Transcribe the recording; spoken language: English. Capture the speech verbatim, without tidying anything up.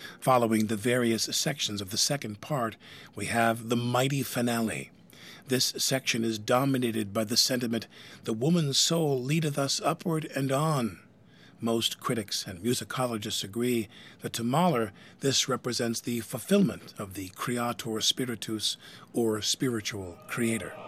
Following the various sections of the second part, we have the mighty finale. This section is dominated by the sentiment, "The woman's soul leadeth us upward and on." Most critics and musicologists agree that to Mahler this represents the fulfillment of the Creator Spiritus, or spiritual creator.